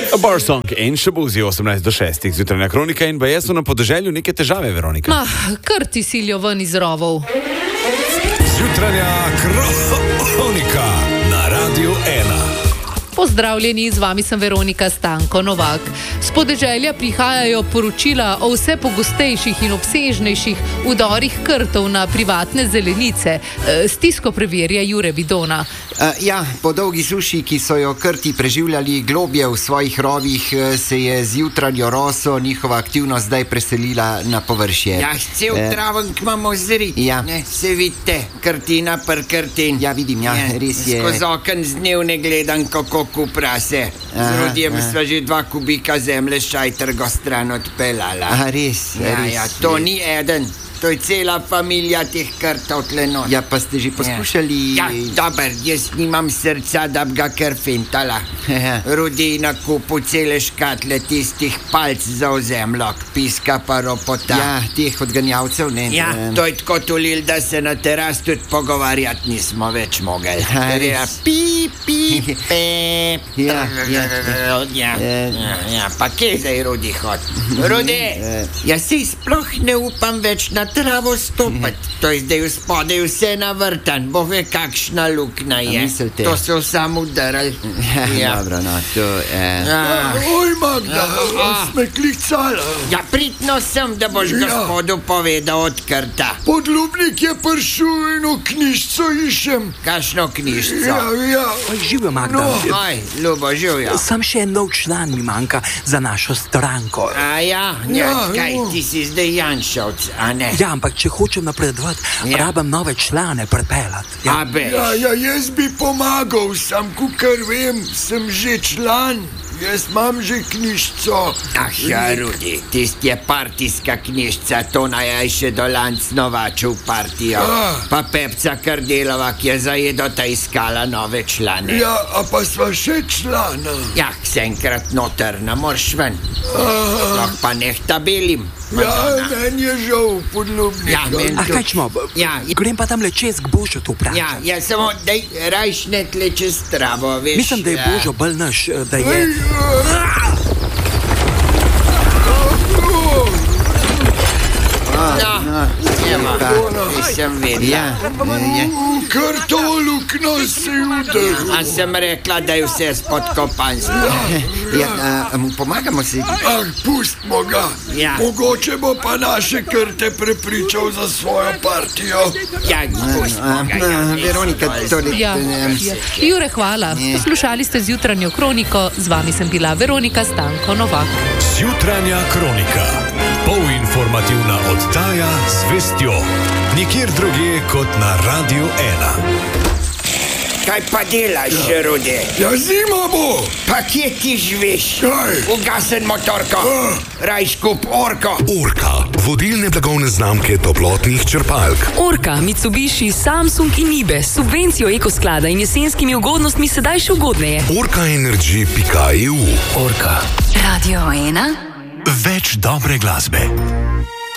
Barsong in še bozi 18 do 6 zjutrajna kronika in baje so na podeželju neke težave, Veronika. Kar ti silijo ven iz rovov. Zjutrajna kronika na Radiu 1. Pozdravljeni, z vami sem Veronika Stanko Novak. S podeželja prihajajo poročila o vse pogostejših in obsežnejših vdorih krtov na privatne zelenice. Stisko preverja Jure Vidona. Po dolgi suši, ki so jo krti preživljali globje v svojih rovih, se je z jutranjo roso njihova aktivnost zdaj preselila na površje. Cel travenk imamo zriti. Se vidite, krtina per krtin. Vidim, res je. Skozi okn z dnevne gledam, kako kuprase. Z Rudijem sva že 2 kubika zemlje šajtrgo stran odpeljala. Res. To ni eden. To je cela familija teh krtov tle not. Pa ste že poskušali... Dober, jaz nimam srca, da bi ga kar fintala. Rudi na kupu cele škatle tistih palc za ozemljok, piska pa ropota. Teh odganjavcev, ne? To je tako tulil, da se na teras tudi pogovarjati nismo več mogli. Pa kje zdaj Rudi hod? Rudi, jaz si sploh ne upam več na travo stopiti. To je zdaj v spodaj vse navrtan, bo ve kakšna lukna je. Mislite? To so samo udarali. Dobro, to Oj, Magda, sme klicala. Pridno sem, da boš gospodu povedal od krta. Podlubnik je prišel eno knjižco išem. Kakšno knjižco? Živijo, Magda. Ljubo, živijo. Sam še en nov član mi manjka za našo stranko. Kaj, ti si zdaj Janšovc, a ne? Ampak če hočem napredovati, rabam nove člane pripeljati. Jaz bi pomagal, sam kukar vem, sem že član. Jaz imam že knjižco. Rudi, tisti je partijska knjižca, to naj še dolanc novačil partijo. Pa Pepca Kardelova, ki je zajedo ta iskala nove člane. Pa sva še člana. Se enkrat noter, ne morš ven. Pa neh tabelim. Meni je žal podlubnika. Kaj čmo? Grem pa tam le čez k Božu tu pravi. Samo daj rajš ne tle čez travo, veš. Mislim, da je Božo bolj naš, da je... Sem vedela. Krtovo lukno si udaril. A sem rekla, da je vse spodkopanstvo. Mu pomagamo si. Pustimo ga. Mogoče bo pa naše krte prepričal za svojo partijo. Pustimo ga. Veronika, Jure, hvala. Poslušali ste zjutranjo kroniko, z vami sem bila Veronika Stanko Novak. Zjutranja kronika. Polinformativna oddaja z vestjo. Nikjer drugje kot na Radiu 1. Kaj pa delaš, Rudi? Zima bo. Pa kje ti živiš? Ugasen motorko. Rajš kup Orko. Orka, vodilne blagovne znamke toplotnih črpalk. Orka, Mitsubishi, Samsung in Nibe s subvencijo ekosklada in jesenskimi ugodnostmi sedaj še ugodneje. Orkaenergy.eu. Orka. Radio 1. Več dobre glasbe.